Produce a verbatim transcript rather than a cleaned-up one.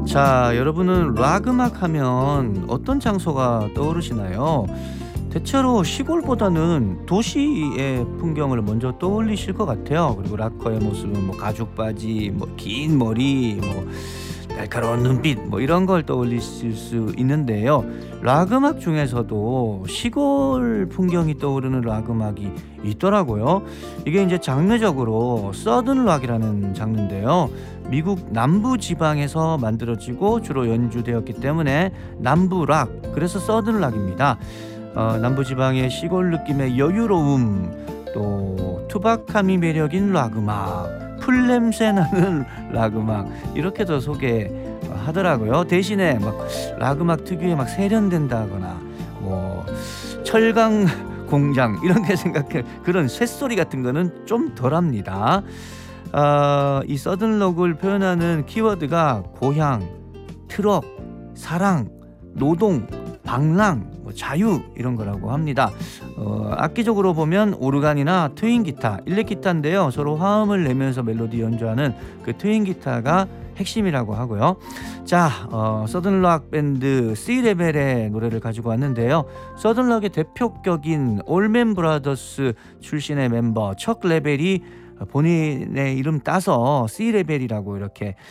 자, 여러분은 락 음악 하면 어떤 장소가 떠오르시나요? 대체로 시골보다는 도시의 풍경을 먼저 떠올리실 것 같아요. 그리고 락커의 모습은 뭐 가죽 바지, 뭐 긴 머리, 뭐 날카로운 눈빛, 뭐 이런 걸 떠올리실 수 있는데요. 락 음악 중에서도 시골 풍경이 떠오르는 락 음악이 있더라고요. 이게 이제 장르적으로 서든 락이라는 장르인데요. 미국 남부 지방에서 만들어지고 주로 연주되었기 때문에 남부 락, 그래서 서든 락입니다. 어, 남부 지방의 시골 느낌의 여유로움, 또 투박함이 매력인 락 음악, 풀 냄새 나는 락 음악, 이렇게도 소개하더라고요. 대신에 막 락 음악 특유의 막 세련된다거나 뭐 철강 공장 이런 게 생각해, 그런 쇳소리 같은 거는 좀 덜합니다. 아, 이 서든록을 표현하는 키워드가 고향, 트럭, 사랑, 노동, 방랑, 뭐 자유, 이런 거라고 합니다. 어, 악기적으로 보면 오르간이나 트윈 기타, 일렉 기타인데요. 서로 화음을 내면서 멜로디 연주하는 그 트윈 기타가 핵심이라고 하고요. 자, 어, 서든락 밴드 C레벨의 노래를 가지고 왔는데요. 서든락의 대표격인 올맨 브라더스 출신의 멤버 척 레벨이 본인의 이름 따서 C레벨이라고 이렇게